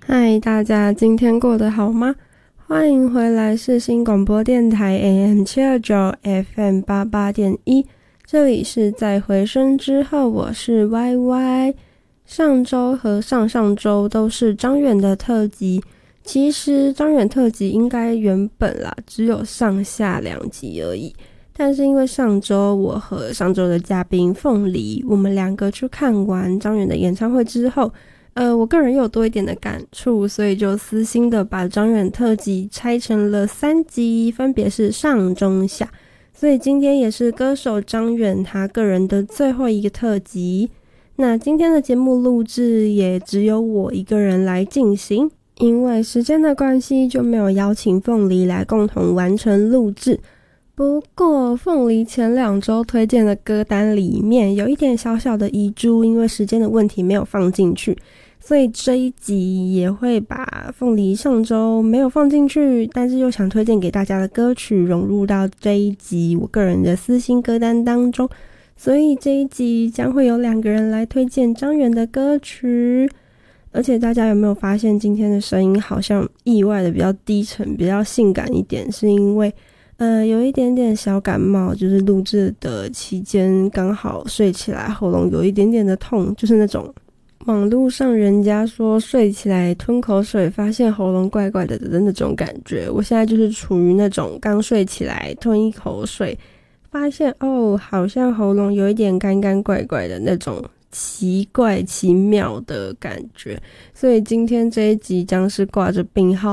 嗨，大家今天过得好吗？欢迎回来世新广播电台 AM729 FM88.1，这里是在回声之后，我是 YY。上周和上上周都是张远的特辑，其实张远特辑应该原本只有上下2集而已，但是因为上周我和上周的嘉宾凤梨，我们2个去看完张远的演唱会之后，我个人又有多一点的感触，所以就私心的把张远特辑拆成了3集，分别是上中下，所以今天也是歌手张远他个人的最后一个特辑。那今天的节目录制也只有我一个人来进行，因为时间的关系就没有邀请凤梨来共同完成录制。不过凤梨前2周推荐的歌单里面有一点小小的遗珠，因为时间的问题没有放进去，所以这一集也会把凤梨上周没有放进去但是又想推荐给大家的歌曲融入到这一集我个人的私心歌单当中，所以这一集将会有2个人来推荐张远的歌曲。而且大家有没有发现今天的声音好像意外的比较低沉，比较性感一点，是因为有一点点小感冒，就是录制的期间刚好睡起来喉咙有一点点的痛，就是那种网络上人家说睡起来吞口水发现喉咙怪怪的那种感觉。我现在就是处于那种刚睡起来吞一口水发现好像喉咙有一点干干怪怪的那种奇怪奇妙的感觉，所以今天这一集将是挂着病号